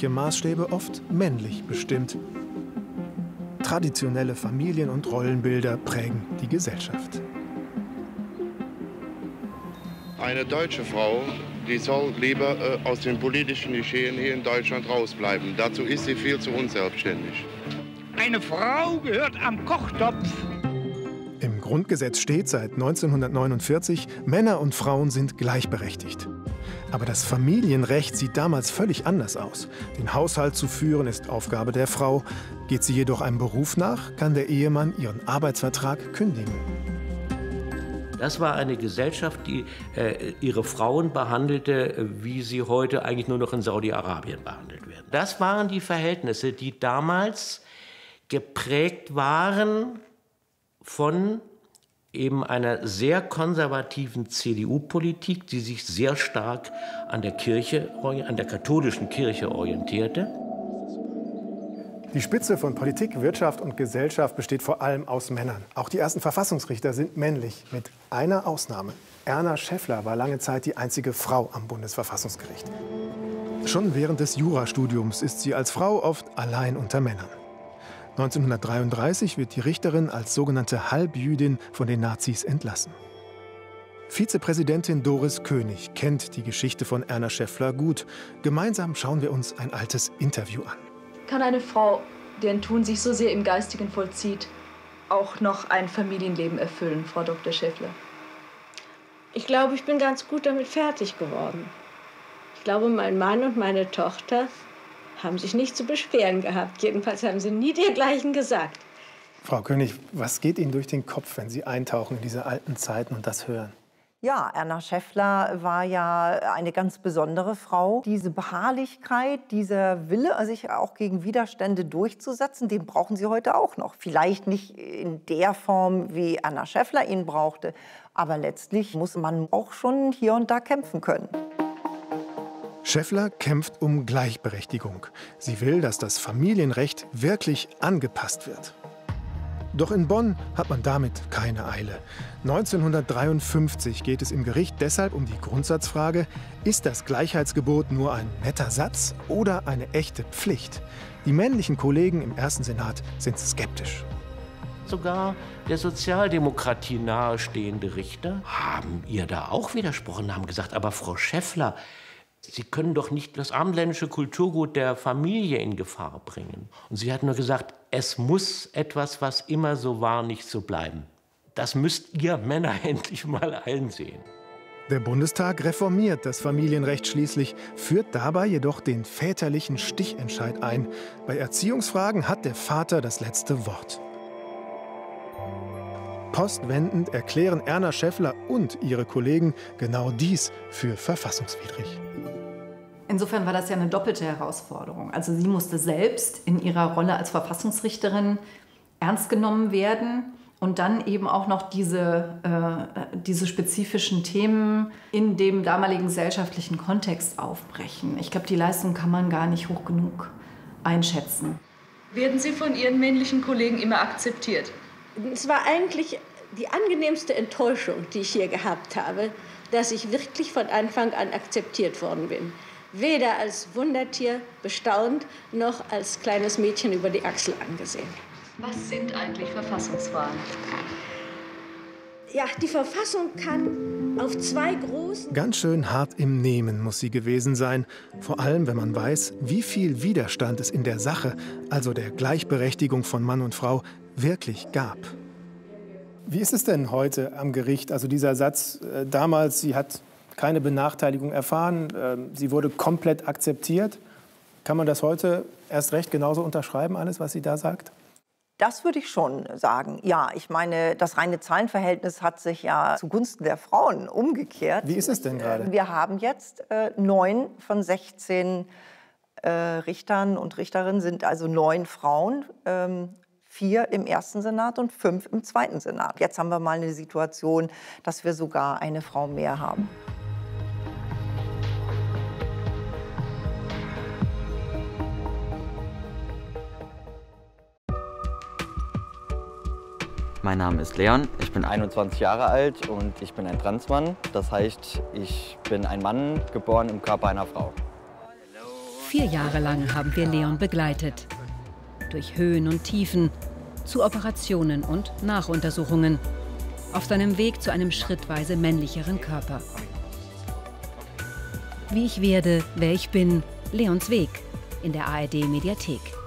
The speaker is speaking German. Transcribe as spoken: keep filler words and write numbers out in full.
gesellschaftliche Maßstäbe oft männlich bestimmt. Traditionelle Familien- und Rollenbilder prägen die Gesellschaft. Eine deutsche Frau, die soll lieber äh, aus dem politischen Geschehen hier in Deutschland rausbleiben. Dazu ist sie viel zu unselbstständig. Eine Frau gehört am Kochtopf. Im Grundgesetz steht seit neunzehnhundertneunundvierzig, Männer und Frauen sind gleichberechtigt. Aber das Familienrecht sieht damals völlig anders aus. Den Haushalt zu führen ist Aufgabe der Frau. Geht sie jedoch einem Beruf nach, kann der Ehemann ihren Arbeitsvertrag kündigen. Das war eine Gesellschaft, die äh, ihre Frauen behandelte, wie sie heute eigentlich nur noch in Saudi-Arabien behandelt werden. Das waren die Verhältnisse, die damals geprägt waren von eben einer sehr konservativen C D U-Politik, die sich sehr stark an der Kirche, an der katholischen Kirche orientierte. Die Spitze von Politik, Wirtschaft und Gesellschaft besteht vor allem aus Männern. Auch die ersten Verfassungsrichter sind männlich, mit einer Ausnahme. Erna Schäffler war lange Zeit die einzige Frau am Bundesverfassungsgericht. Schon während des Jurastudiums ist sie als Frau oft allein unter Männern. neunzehnhundertdreiunddreißig wird die Richterin als sogenannte Halbjüdin von den Nazis entlassen. Vizepräsidentin Doris König kennt die Geschichte von Erna Schäffler gut. Gemeinsam schauen wir uns ein altes Interview an. Kann eine Frau, deren Tun sich so sehr im Geistigen vollzieht, auch noch ein Familienleben erfüllen, Frau Doktor Schäffler? Ich glaube, ich bin ganz gut damit fertig geworden. Ich glaube, mein Mann und meine Tochter haben sich nicht zu beschweren gehabt. Jedenfalls haben sie nie dergleichen gesagt. Frau König, was geht Ihnen durch den Kopf, wenn Sie eintauchen in diese alten Zeiten und das hören? Ja, Erna Schäffler war ja eine ganz besondere Frau. Diese Beharrlichkeit, dieser Wille, sich auch gegen Widerstände durchzusetzen, den brauchen Sie heute auch noch. Vielleicht nicht in der Form, wie Erna Schäffler ihn brauchte, aber letztlich muss man auch schon hier und da kämpfen können. Schäffler kämpft um Gleichberechtigung. Sie will, dass das Familienrecht wirklich angepasst wird. Doch in Bonn hat man damit keine Eile. neunzehnhundertdreiundfünfzig geht es im Gericht deshalb um die Grundsatzfrage, ist das Gleichheitsgebot nur ein netter Satz oder eine echte Pflicht? Die männlichen Kollegen im ersten Senat sind skeptisch. Sogar der Sozialdemokratie nahestehende Richter haben ihr da auch widersprochen, haben gesagt, aber Frau Schäffler, Sie können doch nicht das abendländische Kulturgut der Familie in Gefahr bringen. Und sie hat nur gesagt, es muss etwas, was immer so war, nicht so bleiben. Das müsst ihr Männer endlich mal einsehen. Der Bundestag reformiert das Familienrecht schließlich, führt dabei jedoch den väterlichen Stichentscheid ein. Bei Erziehungsfragen hat der Vater das letzte Wort. Postwendend erklären Erna Schäffler und ihre Kollegen genau dies für verfassungswidrig. Insofern war das ja eine doppelte Herausforderung. Also sie musste selbst in ihrer Rolle als Verfassungsrichterin ernst genommen werden und dann eben auch noch diese, äh, diese spezifischen Themen in dem damaligen gesellschaftlichen Kontext aufbrechen. Ich glaube, die Leistung kann man gar nicht hoch genug einschätzen. Werden Sie von Ihren männlichen Kollegen immer akzeptiert? Es war eigentlich die angenehmste Enttäuschung, die ich hier gehabt habe, dass ich wirklich von Anfang an akzeptiert worden bin. Weder als Wundertier bestaunt, noch als kleines Mädchen über die Achsel angesehen. Was sind eigentlich Verfassungswahlen? Ja, die Verfassung kann auf zwei großen... Ganz schön hart im Nehmen muss sie gewesen sein. Vor allem, wenn man weiß, wie viel Widerstand es in der Sache, also der Gleichberechtigung von Mann und Frau, wirklich gab. Wie ist es denn heute am Gericht? Also dieser Satz äh, damals, sie hat keine Benachteiligung erfahren, äh, sie wurde komplett akzeptiert. Kann man das heute erst recht genauso unterschreiben, alles, was sie da sagt? Das würde ich schon sagen. Ja, ich meine, das reine Zahlenverhältnis hat sich ja zugunsten der Frauen umgekehrt. Wie ist es denn gerade? Wir haben jetzt äh, neun von sechzehn äh, Richtern und Richterinnen sind also neun Frauen. Ähm, Vier im ersten Senat und fünf im zweiten Senat. Jetzt haben wir mal eine Situation, dass wir sogar eine Frau mehr haben. Mein Name ist Leon, ich bin einundzwanzig Jahre alt und ich bin ein Transmann. Das heißt, ich bin ein Mann, geboren im Körper einer Frau. Vier Jahre lang haben wir Leon begleitet. Durch Höhen und Tiefen, zu Operationen und Nachuntersuchungen. Auf seinem Weg zu einem schrittweise männlicheren Körper. Wie ich werde, wer ich bin, Leons Weg in der A R D Mediathek.